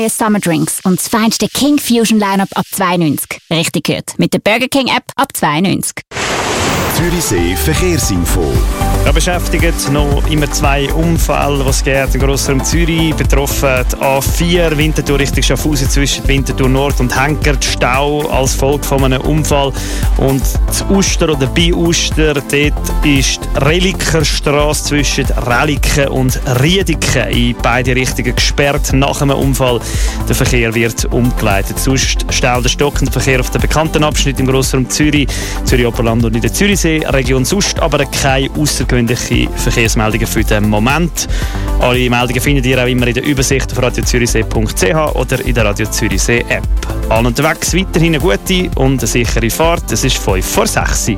Summer Drinks und das feinste King Fusion Lineup ab 92. Richtig gehört. Mit der Burger King App ab 92. Zürichsee Verkehrsinfo. Ja, beschäftigt noch immer 2 Unfälle, die es gibt. Im Grossraum Zürich betroffen die A4 Winterthur Richtung Schaffhausen zwischen Winterthur Nord und Henkert. Stau als Folge von einem Unfall. Und zu Uster oder bei Uster, dort ist die Relikerstrasse zwischen Reliken und Riediken in beide Richtungen gesperrt nach einem Unfall. Der Verkehr wird umgeleitet. Sonst staut der stockende Verkehr auf den bekannten Abschnitt im Grossraum Zürich, Zürich-Oberland und in der Zürichsee Region sonst, aber keine außergewöhnliche Verkehrsmeldungen für den Moment. Alle Meldungen findet ihr auch immer in der Übersicht auf radiozürichsee.ch oder in der Radio Zürichsee App. Allen unterwegs weiterhin eine gute und eine sichere Fahrt. Es ist 5:06.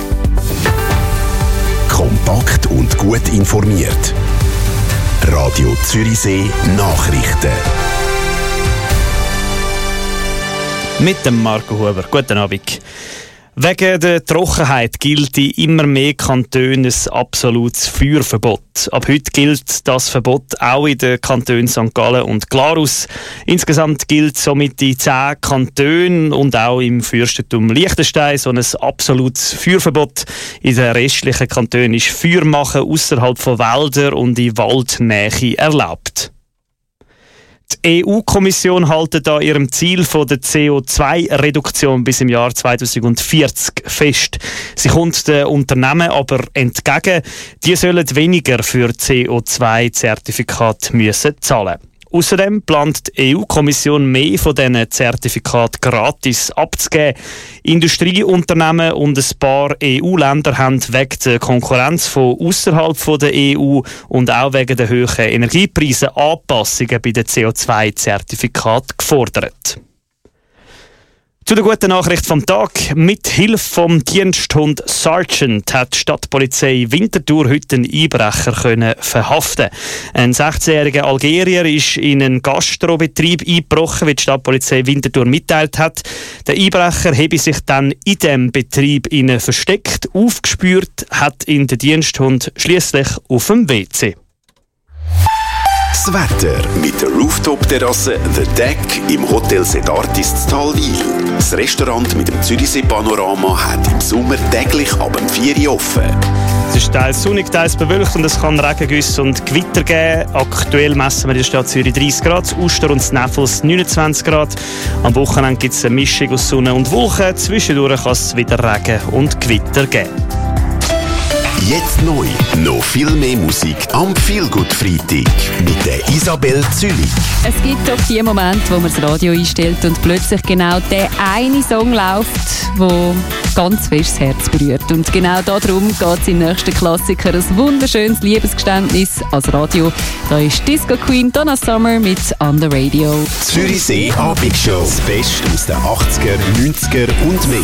Kompakt und gut informiert. Radio Zürichsee Nachrichten. Mit dem Marco Huber. Guten Abend. Wegen der Trockenheit gilt in immer mehr Kantonen ein absolutes Feuerverbot. Ab heute gilt das Verbot auch in den Kantonen St. Gallen und Glarus. Insgesamt gilt somit in 10 Kantonen und auch im Fürstentum Liechtenstein so ein absolutes Feuerverbot. In den restlichen Kantonen ist Feuermachen außerhalb von Wäldern und in Waldnähe erlaubt. Die EU-Kommission hält an ihrem Ziel von der CO2-Reduktion bis im Jahr 2040 fest. Sie kommt den Unternehmen aber entgegen. Die sollen weniger für CO2-Zertifikate zahlen. Außerdem plant die EU-Kommission mehr von diesen Zertifikaten gratis abzugeben. Industrieunternehmen und ein paar EU-Länder haben wegen der Konkurrenz von außerhalb der EU und auch wegen der hohen Energiepreise Anpassungen bei den CO2-Zertifikaten gefordert. Zu der guten Nachricht vom Tag. Mit Hilfe vom Diensthund Sergeant hat die Stadtpolizei Winterthur heute einen Einbrecher verhaften. Ein 16-jähriger Algerier ist in einen Gastrobetrieb eingebrochen, wie die Stadtpolizei Winterthur mitteilt hat. Der Einbrecher habe sich dann in diesem Betrieb versteckt, aufgespürt, hat ihn der Diensthund schliesslich auf dem WC. Das Wetter mit der Rooftop-Terrasse The Deck im Hotel Sedartis in Talwil. Das Restaurant mit dem Zürichsee-Panorama hat im Sommer täglich ab 4 Uhr offen. Es ist teils sonnig, teils bewölkt und es kann Regengüsse und Gewitter geben. Aktuell messen wir in der Stadt Zürich 30 Grad, Uster und Sneffels 29 Grad. Am Wochenende gibt es eine Mischung aus Sonne und Wolken. Zwischendurch kann es wieder Regen und Gewitter geben. Jetzt neu, noch viel mehr Musik am Feelgood-Freitag mit der Isabel Zülich. Es gibt doch die Momente, wo man das Radio einstellt und plötzlich genau der eine Song läuft, der ganz fest das Herz berührt. Und genau darum geht es im nächsten Klassiker. Ein wunderschönes Liebesgeständnis als Radio. Da ist Disco Queen Donna Summer mit On The Radio. Zürichsee Abendshow. Das Beste aus den 80er, 90er und mehr.